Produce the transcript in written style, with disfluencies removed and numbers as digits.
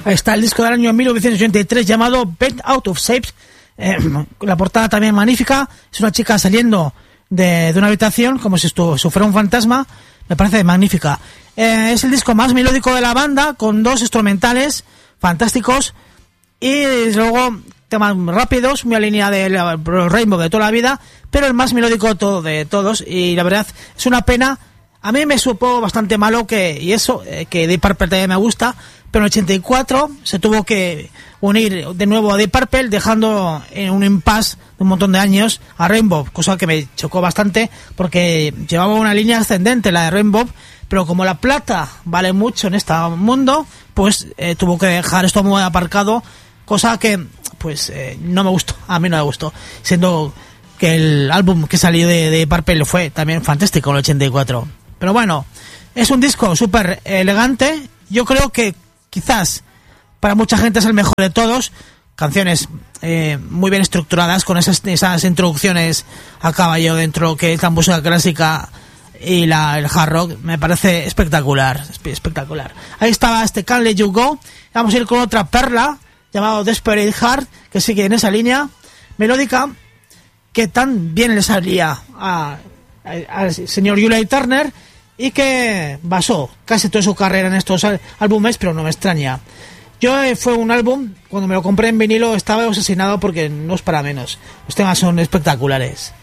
Está el disco del año 1983 llamado Bent Out of Shapes. La portada también magnífica. Es una chica saliendo de una habitación como si fuera un fantasma. Me parece magnífica. Es el disco más melódico de la banda, con 2 instrumentales fantásticos y luego temas rápidos, muy a línea de Rainbow de toda la vida, pero el más melódico de todos. Y la verdad es una pena. A mí me supo bastante malo que Deep Purple también me gusta, pero en el 84 se tuvo que unir de nuevo a Deep Purple, dejando en un impasse de un montón de años a Rainbow, cosa que me chocó bastante porque llevaba una línea ascendente la de Rainbow, pero como la plata vale mucho en este mundo, pues tuvo que dejar esto muy aparcado, cosa que pues no me gustó, a mí no me gustó, siendo que el álbum que salió de Purple fue también fantástico en el 84. Pero bueno, es un disco súper elegante. Yo creo que quizás para mucha gente es el mejor de todos. Canciones muy bien estructuradas, con esas introducciones a caballo dentro de lo que es la música clásica y el hard rock. Me parece espectacular. Ahí estaba Can't Let You Go. Vamos a ir con otra perla llamado Desperate Heart, que sigue en esa línea melódica que tan bien le salía al señor Uli Turner y que basó casi toda su carrera en estos álbumes, pero no me extraña. Fue un álbum, cuando me lo compré en vinilo estaba obsesionado porque no es para menos. Los temas son espectaculares.